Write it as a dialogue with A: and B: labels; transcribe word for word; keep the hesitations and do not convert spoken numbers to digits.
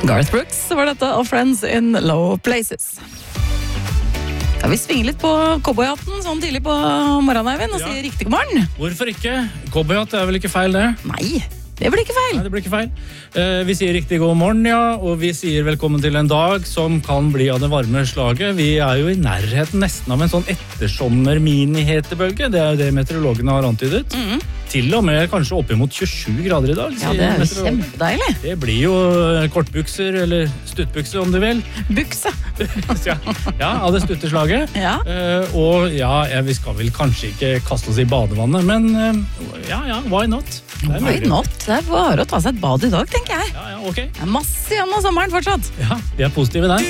A: Garth Brooks var dette, og Friends in Low Places. Ja, vi svinger litt på cowboyhatten sånn tidlig på morgenen, Eivind, og
B: Ja.
A: sier riktig god morgen.
B: Hvorfor ikke? Cowboyhatt er vel ikke feil, det?
A: Nei, det blir ikke feil.
B: Nei, det blir ikke feil. Eh, vi sier riktig god morgen, ja, og vi sier velkommen til en dag som kan bli av det varme slaget. Vi er jo i nærheten nesten av en sånn ettersommer-mini-hetebølge. Det er jo det meteorologene har antydet.
A: Mm.
B: Til og med kanskje oppimot tjuesju grader i dag.
A: Ja,
B: sier
A: det er jo
B: meteorologene.
A: kjempedeilig.
B: Det blir jo kortbukser, eller stuttbukser om du vil.
A: Bukse.
B: ja, ja, av det stutteslaget.
A: Ja.
B: Eh, og ja, ja, vi skal vel kanskje ikke kaste oss i badevannet, men eh, ja, ja, why not? Det er
A: Why
B: mulig.
A: not? Det er bare å ta seg et bad i dag, tenker jeg.
B: Ja, ja, ok.
A: Det er masse igjen av sommeren fortsatt.
B: Ja, vi er positive der.